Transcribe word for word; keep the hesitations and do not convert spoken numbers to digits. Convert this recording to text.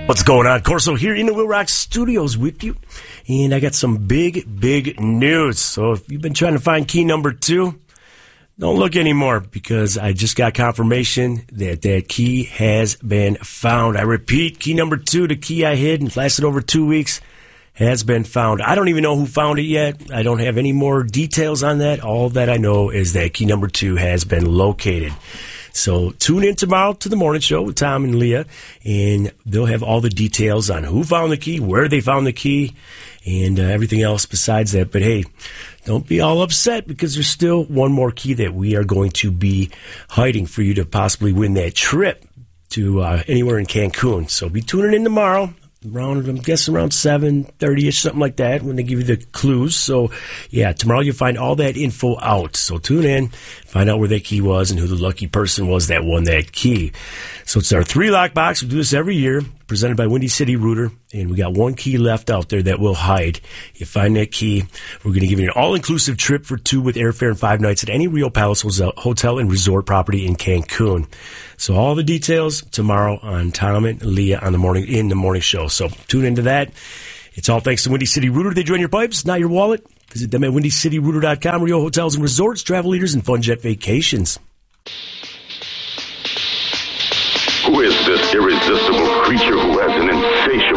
What's going on? Corso here in the Will Rock Studios with you. And I got some big, big news. So if you've been trying to find key number two, don't look anymore because I just got confirmation that that key has been found. I repeat, key number two, the key I hid and lasted over two weeks, has been found. I don't even know who found it yet. I don't have any more details on that. All that I know is that key number two has been located. So tune in tomorrow to the morning show with Tom and Leah, and they'll have all the details on who found the key, where they found the key, and uh, everything else besides that. But hey, don't be all upset because there's still one more key that we are going to be hiding for you to possibly win that trip to uh, anywhere in Cancun. So be tuning in tomorrow. Around, I'm guessing around seven thirty-ish, something like that, when they give you the clues. So, yeah, tomorrow you'll find all that info out. So tune in, find out where that key was and who the lucky person was that won that key. So it's our three-lock box. We do this every year, presented by Windy City Rooter, and we got one key left out there that we'll hide. You find that key, we're going to give you an all-inclusive trip for two with airfare and five nights at any Rio Palace Hotel and Resort property in Cancun. So all the details tomorrow on Tom and Leah on the morning in the morning show. So tune into that. It's all thanks to Windy City Rooter. They join your pipes, not your wallet. Visit them at windy city rooter dot com. Rio Hotels and Resorts, travel leaders, and fun jet vacations. Who is this irresistible creature who has an insatiable